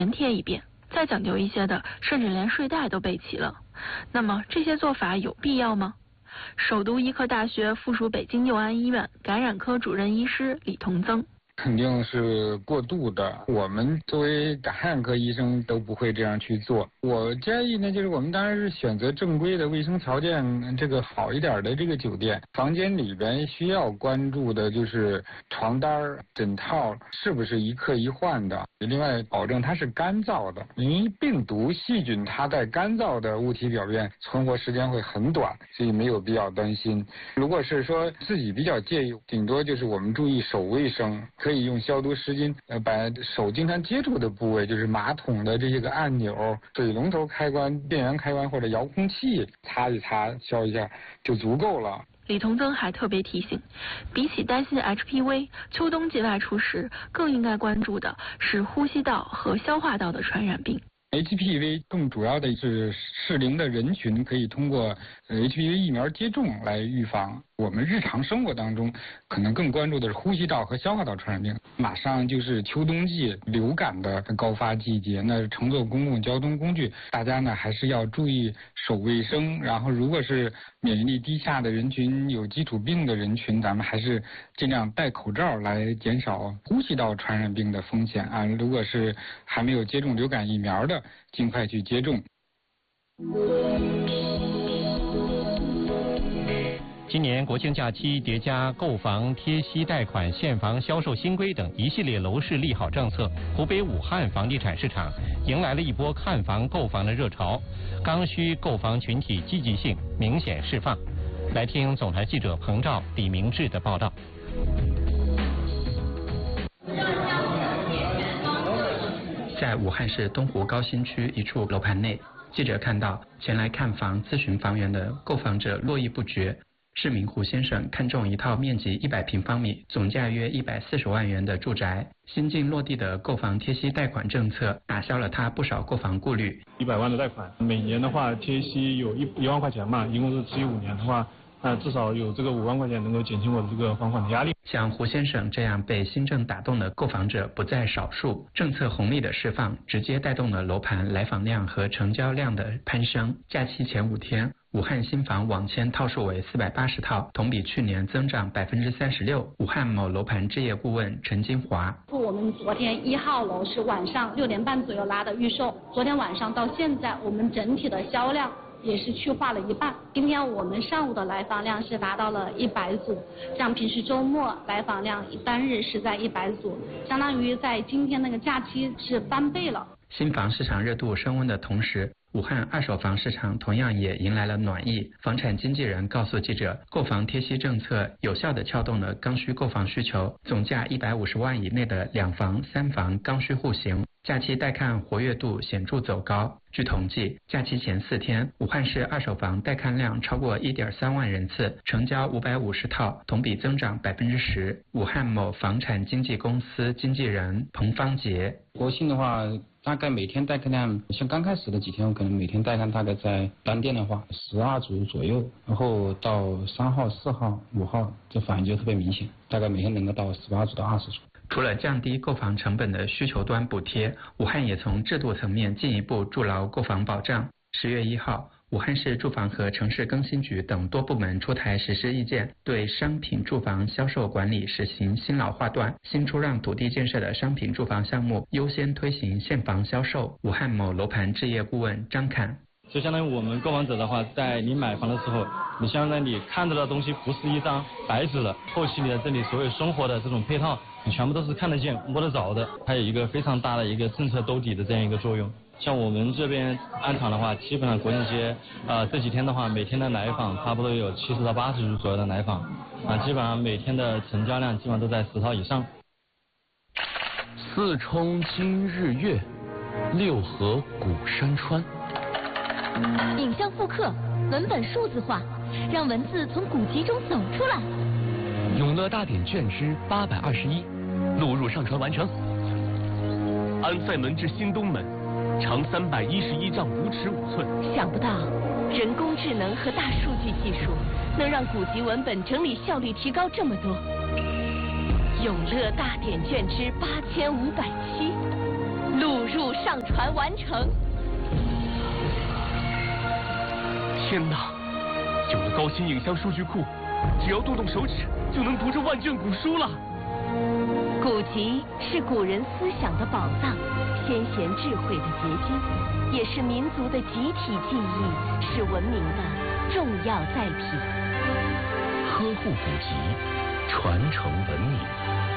粘贴一遍。再讲究一些的，甚至连睡袋都备齐了。那么这些做法有必要吗？首都医科大学附属北京佑安医院感染科主任医师李同增。 肯定是过度的，我们作为感染科医生都不会这样去做。我建议呢，就是我们当然是选择正规的卫生条件这个好一点的这个酒店，房间里边需要关注的就是床单、枕套是不是一客一换的，另外保证它是干燥的，因为病毒细菌它在干燥的物体表面存活时间会很短，所以没有必要担心。如果是说自己比较介意，顶多就是我们注意手卫生，可以用消毒湿巾把手经常接触的部位，就是马桶的这些个按钮、水龙头开关、电源开关或者遥控器擦一擦、消一下就足够了。 李同增还特别提醒，比起担心 HPV， 秋冬季外出时更应该关注的是呼吸道和消化道的传染病。 HPV 更主要的是适龄的人群可以通过HPV 疫苗接种来预防。我们日常生活当中可能更关注的是呼吸道和消化道传染病。马上就是秋冬季流感的高发季节，那乘坐公共交通工具，大家呢还是要注意手卫生。然后如果是免疫力低下的人群、有基础病的人群，咱们还是尽量戴口罩来减少呼吸道传染病的风险啊。如果是还没有接种流感疫苗的，尽快去接种。 今年国庆假期叠加购房贴息贷款现房销售新规等一系列楼市利好政策，湖北武汉房地产市场迎来了一波看房购房的热潮，刚需购房群体积极性明显释放。来听总台记者彭照、李明志的报道。 在武汉市东湖高新区一处楼盘内，记者看到前来看房咨询房源的购房者络绎不绝。市民胡先生看中一套面积100平方米、总价约140万元的住宅，新近落地的购房贴息贷款政策打消了他不少购房顾虑。 100万的贷款，每年的话贴息有1万块钱嘛，一共是持有5年的话，那至少有这个5万块钱能够减轻我的这个还款的压力。 像胡先生这样被新政打动的购房者不在少数，政策红利的释放直接带动了楼盘来访量和成交量的攀升。假期前5天，武汉新房网签套数为480套，同比去年增长36%。武汉某楼盘置业顾问陈金华： 我们昨天1号楼是晚上6点半左右拉的预售，昨天晚上到现在，我们整体的销量也是去化了一半。今天我们上午的来访量是达到了100组，像平时周末来访量单日是在100组，相当于在今天那个假期是翻倍了。 新房市场热度升温的同时，武汉二手房市场同样也迎来了暖意。房产经纪人告诉记者，购房贴息政策有效地撬动了刚需购房需求，总价150万以内的2房、3房刚需户型，假期带看活跃度显著走高。据统计，假期前4天，武汉市二手房带看量超过1.3万人次，成交550套，同比增长10%。武汉某房产经纪公司经纪人彭方杰： 国庆的话，大概每天带看量，像刚开始的几天，我可能每天带看大概在单店的话12组左右，然后到3号、4号、5号，这反应就特别明显，大概每天能够到18组到20组。 除了降低购房成本的需求端补贴，武汉也从制度层面进一步筑牢购房保障。10月1号，武汉市住房和城市更新局等多部门出台实施意见，对商品住房销售管理实行新老划断，新出让土地建设的商品住房项目优先推行现房销售。武汉某楼盘置业顾问张侃： 就相当于我们购房者的话，在你买房的时候，你相当于你看到的东西不是一张白纸了，后期你的这里所有生活的这种配套，你全部都是看得见摸得着的，它有一个非常大的一个政策兜底的这样一个作用。像我们这边安场的话，基本上国庆节这几天的话，每天的来访差不多有70到80组左右的来访，基本上每天的成交量基本上都在10套以上。 四冲今日月，6合古山川。 影像复刻，文本数字化，让文字从古籍中走出来。 永乐大典卷之821，录入上传完成。安塞门至新东门，长311丈5尺5寸。 想不到，人工智能和大数据技术能让古籍文本整理效率提高这么多。永乐大典卷之8507， 录入上传完成。 天哪！有了高新影像数据库，只要动动手指就能读这万卷古书了。 古籍是古人思想的宝藏，先贤智慧的结晶，也是民族的集体记忆，是文明的重要载体。 呵护古籍，传承文明。